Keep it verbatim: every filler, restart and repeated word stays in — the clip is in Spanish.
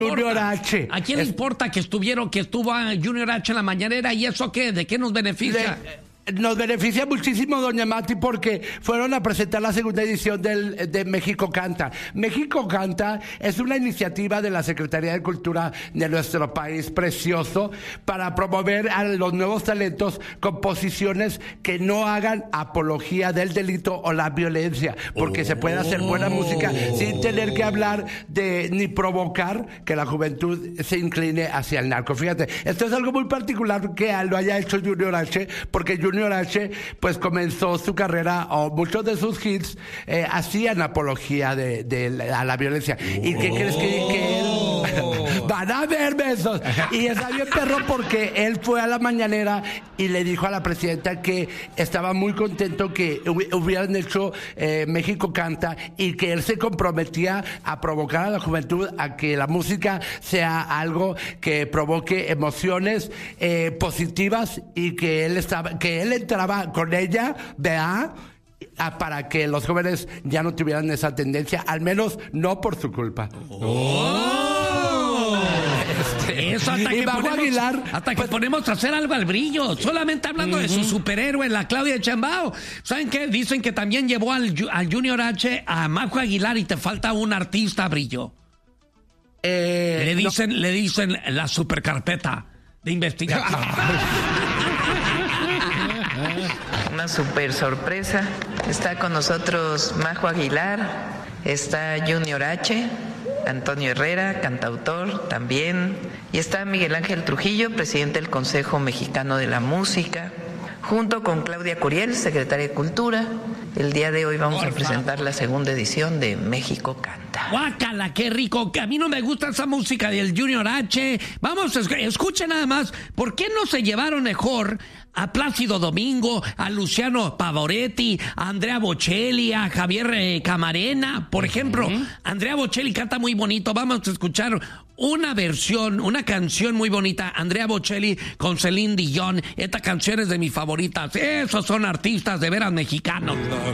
Junior H. ¿A quién le es... importa que estuvieron, que estuvo Junior H en la mañanera? ¿Y eso qué? ¿De qué nos beneficia? De... Nos beneficia muchísimo, doña Mati, porque fueron a presentar la segunda edición del, de México Canta. México Canta es una iniciativa de la Secretaría de Cultura de nuestro país precioso para promover a los nuevos talentos composiciones que no hagan apología del delito o la violencia, porque oh. se puede hacer buena música sin tener que hablar de ni provocar que la juventud se incline hacia el narco. Fíjate, esto es algo muy particular que lo haya hecho Junior H, porque Junior H pues comenzó su carrera, o muchos de sus hits eh, hacían apología de, de la, a la violencia. Oh. ¿Y qué crees que, que él van a ver besos? Y está bien perro porque él fue a la mañanera y le dijo a la presidenta que estaba muy contento que hubieran hecho eh, México Canta, y que él se comprometía a provocar a la juventud a que la música sea algo que provoque emociones eh, positivas, y que él estaba que él entraba con ella, vea, para que los jóvenes ya no tuvieran esa tendencia, al menos no por su culpa. ¡Oh! Este, Eso hasta que, ponemos, Aguilar, hasta que pues, ponemos a hacer algo al brillo, solamente hablando uh-huh. de su superhéroe, la Claudia Sheinbaum. ¿Saben qué? Dicen que también llevó al, al Junior H a Majo Aguilar, y te falta un artista, brillo. Eh, le dicen, no. le dicen la supercarpeta de investigación. Una super sorpresa. Está con nosotros Majo Aguilar, está Junior H, Antonio Herrera, cantautor también, y está Miguel Ángel Trujillo, presidente del Consejo Mexicano de la Música, junto con Claudia Curiel, secretaria de Cultura. El día de hoy vamos a presentar la segunda edición de México Canta. ¡Guácala, qué rico! Que a mí no me gusta esa música del Junior H. Vamos, escuchen nada más. ¿Por qué no se llevaron mejor a Plácido Domingo, a Luciano Pavarotti, a Andrea Bocelli, a Javier eh, Camarena? Por ejemplo, uh-huh. Andrea Bocelli canta muy bonito. Vamos a escuchar una versión, una canción muy bonita. Andrea Bocelli con Celine Dion. Esta canción es de mis favoritas. Esos son artistas de veras mexicanos.